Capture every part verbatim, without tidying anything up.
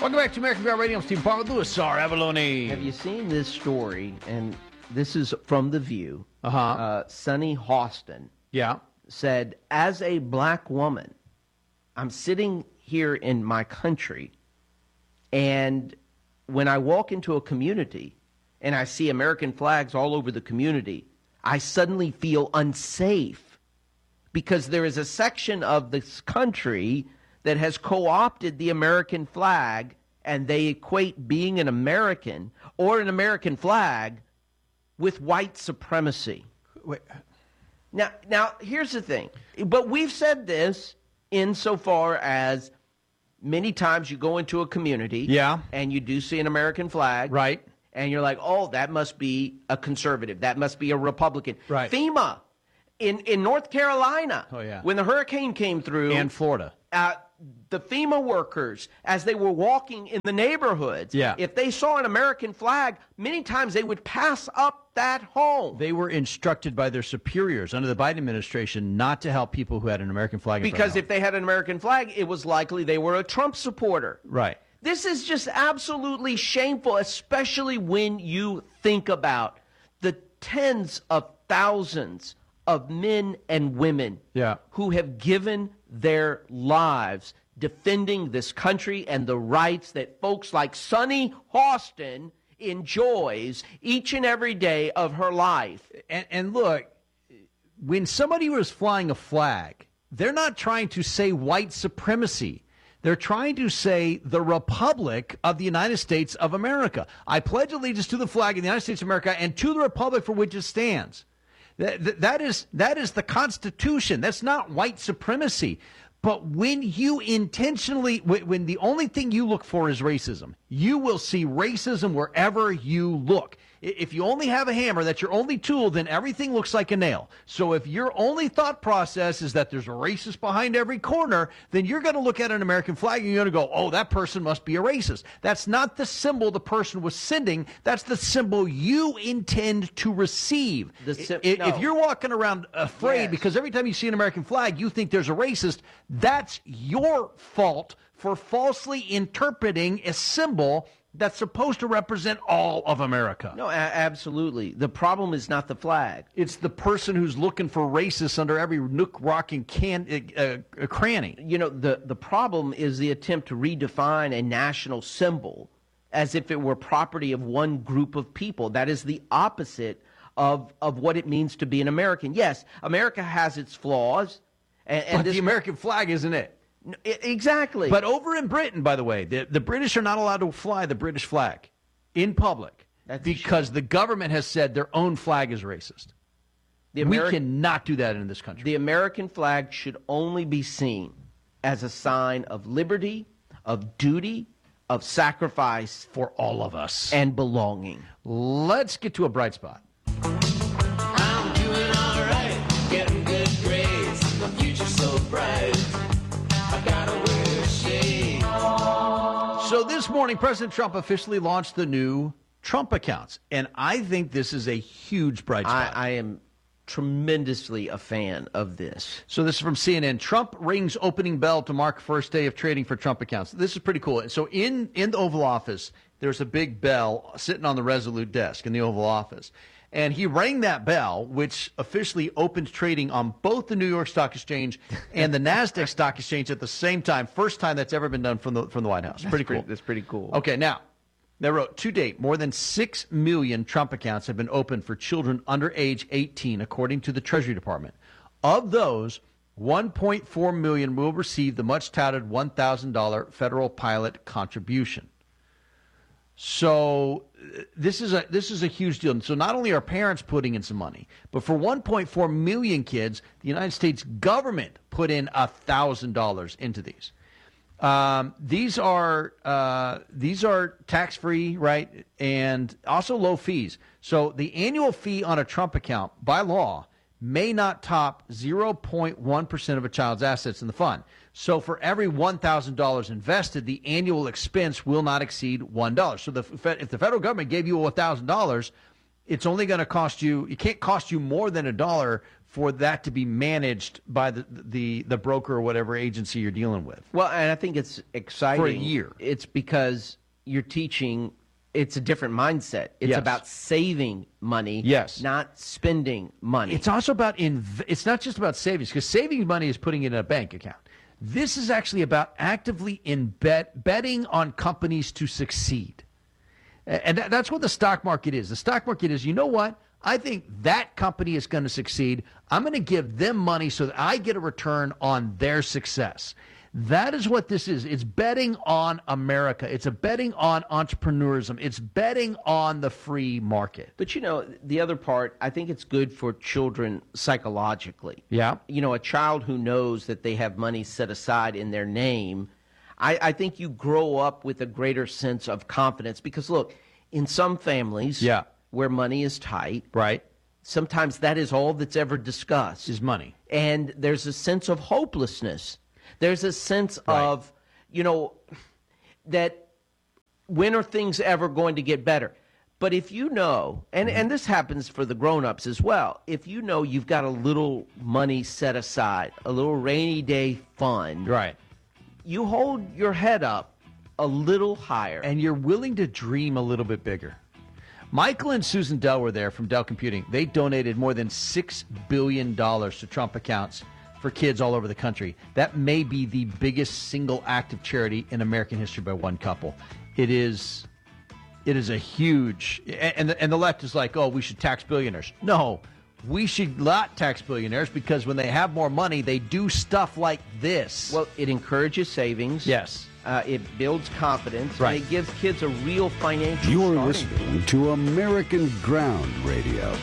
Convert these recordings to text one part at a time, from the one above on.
Welcome back to American Girl Radio. I'm Steve Palmer, Louis Sar, Abalone. Have you seen this story? And this is from The View. Uh-huh. Uh, Sunny Hostin Yeah. said, as a black woman, I'm sitting here in my country, and when I walk into a community and I see American flags all over the community, I suddenly feel unsafe because there is a section of this country that has co-opted the American flag, and they equate being an American or an American flag with white supremacy. Wait. Now, now here's the thing. But we've said this insofar as many times you go into a community, Yeah. and you do see an American flag, Right. and you're like, oh, that must be a conservative. That must be a Republican. Right. FEMA in, in North Carolina, Oh, yeah. when the hurricane came through, And Florida. uh, the FEMA workers, as they were walking in the neighborhoods, Yeah. if they saw an American flag, many times they would pass up that home. They were instructed by their superiors under the Biden administration not to help people who had an American flag in front Because of them. if they had an American flag, it was likely they were a Trump supporter. Right. This is just absolutely shameful, especially when you think about the tens of thousands of men and women Yeah. who have given their lives defending this country and the rights that folks like Sunny Hostin enjoys each and every day of her life. And, and look, when somebody was flying a flag, they're not trying to say white supremacy. They're trying to say the Republic of the United States of America. I pledge allegiance to the flag of the United States of America and to the Republic for which it stands. That, that, that is, that is the Constitution. That's not white supremacy. But when you intentionally, when the only thing you look for is racism, you will see racism wherever you look. If you only have a hammer, that's your only tool, then everything looks like a nail. So if your only thought process is that there's a racist behind every corner, then you're going to look at an American flag and you're going to go, oh, that person must be a racist. That's not the symbol the person was sending. That's the symbol you intend to receive. The sim- if, no. if you're walking around afraid Yes. because every time you see an American flag, you think there's a racist, that's your fault for falsely interpreting a symbol that's supposed to represent all of America. No, a- absolutely. The problem is not the flag. It's the person who's looking for racists under every nook, rock, and can, uh, uh, cranny. You know, the, the problem is the attempt to redefine a national symbol as if it were property of one group of people. That is the opposite of, of what it means to be an American. Yes, America has its flaws. And, and But this, the American flag isn't it. I- exactly. But over in Britain, by the way, the, the British are not allowed to fly the British flag in public That's a because the government has said their own flag is racist. the We Ameri- cannot do that in this country. The American flag should only be seen as a sign of liberty, of duty, of sacrifice for all of us. and belonging. Let's get to a bright spot. I'm doing all right, getting good grades. The future's so bright. I gotta wear shades. So this morning, President Trump officially launched the new Trump accounts. And I think this is a huge bright I, spot. I am tremendously a fan of this. So this is from C N N. Trump rings opening bell to mark first day of trading for Trump accounts. This is pretty cool. So in, in the Oval Office, there's a big bell sitting on the Resolute desk in the Oval Office. And he rang that bell, which officially opened trading on both the New York Stock Exchange and the NASDAQ Stock Exchange at the same time. First time that's ever been done from the from the White House. Pretty cool. Pretty, that's pretty cool. Okay, now, they wrote, to date, more than six million Trump accounts have been opened for children under age eighteen, according to the Treasury Department. Of those, one point four million will receive the much-touted one thousand dollars federal pilot contribution. So uh, this is a this is a huge deal. So not only are parents putting in some money, but for one point four million kids, the United States government put in one thousand dollars into these. Um, these are uh, these are tax-free, right, and also low fees. So the annual fee on a Trump account, by law, may not top zero point one percent of a child's assets in the fund. So for every one thousand dollars invested, the annual expense will not exceed one dollar. So the, if the federal government gave you one thousand dollars, it's only going to cost you, it can't cost you more than a dollar for that to be managed by the the the broker or whatever agency you're dealing with. Well, and I think it's exciting For a year. It's because you're teaching. It's a different mindset. It's Yes. about saving money, Yes. not spending money. It's also about inv- it's not just about savings, because saving money is putting it in a bank account. This is actually about actively in bet betting on companies to succeed. A- And that, that's what the stock market is. The stock market is, you know what? I think that company is going to succeed. I'm going to give them money so that I get a return on their success. That is what this is. It's betting on America. It's a betting on entrepreneurism. It's betting on the free market. But you know, the other part, I think it's good for children psychologically. Yeah. You know, a child who knows that they have money set aside in their name, I, I think you grow up with a greater sense of confidence. Because look, in some families Yeah. where money is tight, Right? sometimes that is all that's ever discussed. Is money. And there's a sense of hopelessness. There's a sense Right. of, you know, that when are things ever going to get better? But if you know, and, and this happens for the grown-ups as well, if you know you've got a little money set aside, a little rainy day fund, Right. you hold your head up a little higher. And you're willing to dream a little bit bigger. Michael and Susan Dell were there from Dell Computing. They donated more than six billion dollars to Trump accounts for kids all over the country. That may be the biggest single act of charity in American history by one couple. It is it is a huge, and the, and the left is like, oh, we should tax billionaires. No, we should not tax billionaires, because when they have more money, they do stuff like this. Well, it encourages savings. Yes. Uh, it builds confidence. Right. And it gives kids a real financial You're starting listening to American Ground Radio.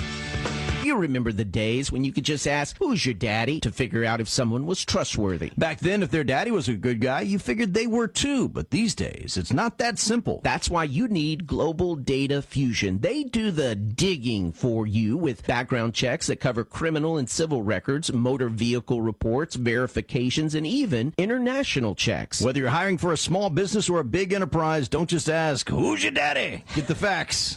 You remember the days when you could just ask, who's your daddy, to figure out if someone was trustworthy. Back then, if their daddy was a good guy, you figured they were too. But these days, it's not that simple. That's why you need Global Data Fusion. They do the digging for you with background checks that cover criminal and civil records, motor vehicle reports, verifications, and even international checks. Whether you're hiring for a small business or a big enterprise, don't just ask, who's your daddy? Get the facts.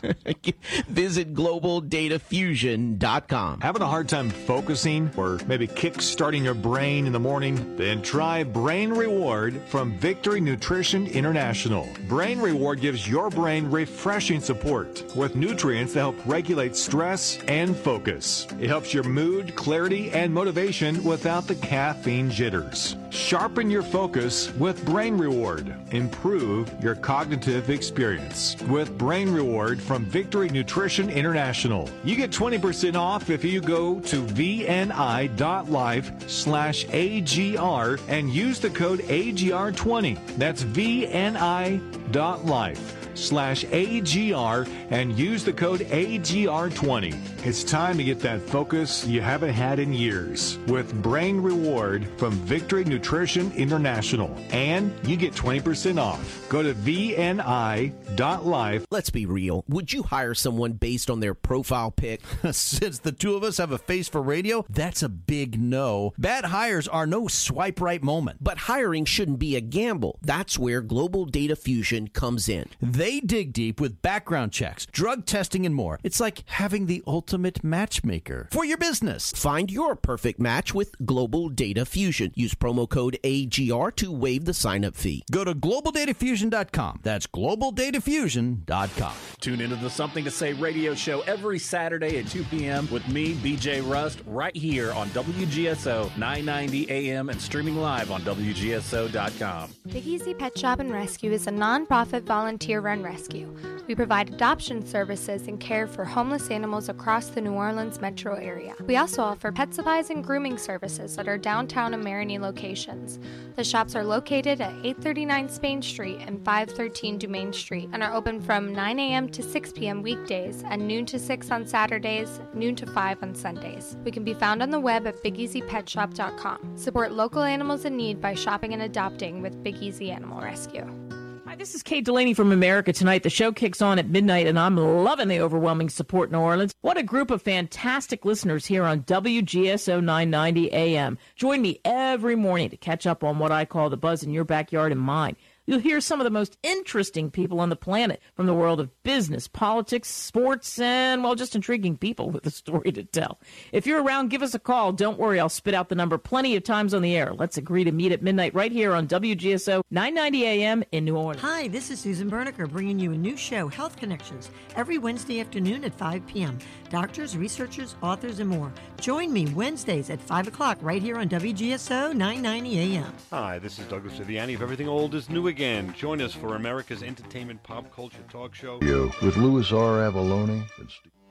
Visit global data fusion dot com. Having a hard time focusing or maybe kick-starting your brain in the morning? Then try Brain Reward from Victory Nutrition International. Brain Reward gives your brain refreshing support with nutrients that help regulate stress and focus. It helps your mood, clarity, and motivation without the caffeine jitters. Sharpen your focus with Brain Reward. Improve your cognitive experience with Brain Reward from Victory Nutrition International. You get twenty percent off if you go to V N I dot life slash A G R and use the code A G R twenty. That's V N I dot life slash A G R and use the code A G R twenty. It's time to get that focus you haven't had in years with Brain Reward from Victory Nutrition International. And you get twenty percent off. Go to V N I dot life. Let's be real. Would you hire someone based on their profile pic? Since the two of us have a face for radio, that's a big no. Bad hires are no swipe right moment. But hiring shouldn't be a gamble. That's where Global Data Fusion comes in. They dig deep with background checks, drug testing, and more. It's like having the ultimate matchmaker for your business. Find your perfect match with Global Data Fusion. Use promo code A G R to waive the sign-up fee. Go to global data fusion dot com. That's global data fusion dot com. Tune into the Something to Say radio show every Saturday at two p.m. with me, B J Rust, right here on W G S O nine ninety A M and streaming live on W G S O dot com. Big Easy Pet Shop and Rescue is a nonprofit volunteer-run rescue. We provide adoption services and care for homeless animals across the New Orleans metro area. We also offer pet supplies and grooming services at our downtown and Marigny locations. The shops are located at eight thirty-nine Spain Street and five thirteen Dumaine Street and are open from nine a.m. to six p.m. weekdays and noon to six on Saturdays, noon to five on Sundays. We can be found on the web at big easy pet shop dot com. Support local animals in need by shopping and adopting with Big Easy Animal Rescue. Hi, this is Kate Delaney from America Tonight. The show kicks on at midnight, and I'm loving the overwhelming support in New Orleans. What a group of fantastic listeners here on W G S O nine ninety A M. Join me every morning to catch up on what I call the buzz in your backyard and mine. You'll hear some of the most interesting people on the planet from the world of business, politics, sports, and, well, just intriguing people with a story to tell. If you're around, give us a call. Don't worry, I'll spit out the number plenty of times on the air. Let's agree to meet at midnight right here on W G S O nine ninety A M in New Orleans. Hi, this is Susan Berniker bringing you a new show, Health Connections, every Wednesday afternoon at five p.m. Doctors, researchers, authors, and more. Join me Wednesdays at five o'clock right here on W G S O nine ninety A M. Hi, this is Douglas Viviani of Everything Old is New Again. Join us for America's entertainment pop culture talk show. With Louis R. Avalone and Steve.